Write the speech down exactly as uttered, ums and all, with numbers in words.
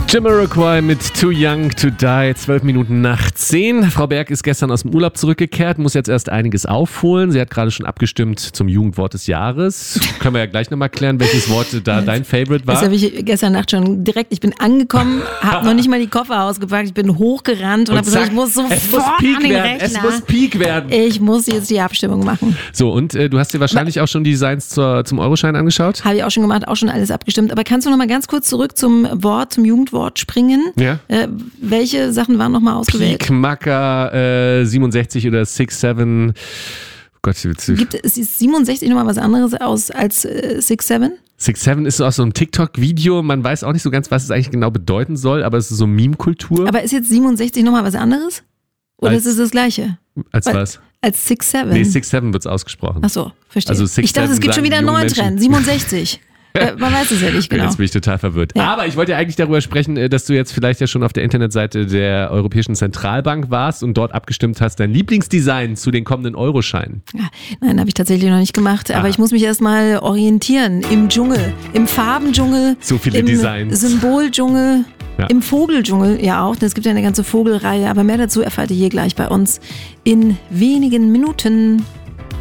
Jamiroquai mit Too Young to Die, zwölf Minuten nach zehn. Frau Berg ist gestern aus dem Urlaub zurückgekehrt, muss jetzt erst einiges aufholen. Sie hat gerade schon abgestimmt zum Jugendwort des Jahres. Können wir ja gleich nochmal klären, welches Wort da dein Favorite war. Das habe ich gestern Nacht schon direkt, ich bin angekommen, habe noch nicht mal die Koffer ausgepackt, ich bin hochgerannt und, und habe gesagt, ich muss sofort an den werden. Rechner. Es muss Peak werden. Ich muss jetzt die Abstimmung machen. So, und äh, du hast dir wahrscheinlich auch schon die Designs zur, zum Euroschein angeschaut? Habe ich auch schon gemacht, auch schon alles abgestimmt. Aber kannst du noch mal ganz kurz zurück zum Wort, zum Jugendwort springen? Ja. Äh, welche Sachen waren nochmal ausgewählt? Peak, Macker, äh, siebenundsechzig oder six seven. Gott, gibt es ist siebenundsechzig nochmal was anderes aus als äh, six seven? six seven ist so aus so einem TikTok-Video. Man weiß auch nicht so ganz, was es eigentlich genau bedeuten soll, aber es ist so Meme-Kultur. Aber ist jetzt siebenundsechzig nochmal was anderes? Oder als, ist es das Gleiche? Als Weil, was? Als six seven. Nee, six seven wird es ausgesprochen. Ach so, verstehe. Also six, ich dachte, es gibt schon wieder einen neuen Trend. siebenundsechzig. Äh, man weiß es ja nicht genau. Jetzt bin ich total verwirrt. Ja. Aber ich wollte ja eigentlich darüber sprechen, dass du jetzt vielleicht ja schon auf der Internetseite der Europäischen Zentralbank warst und dort abgestimmt hast, dein Lieblingsdesign zu den kommenden Euroscheinen. Ja, nein, habe ich tatsächlich noch nicht gemacht. Aber Aha. ich muss mich erstmal orientieren im Dschungel, im Farbendschungel, so viele im Designs. Symboldschungel, ja. im Vogeldschungel ja auch. Es gibt ja eine ganze Vogelreihe, aber mehr dazu erfahrt ihr hier gleich bei uns in wenigen Minuten.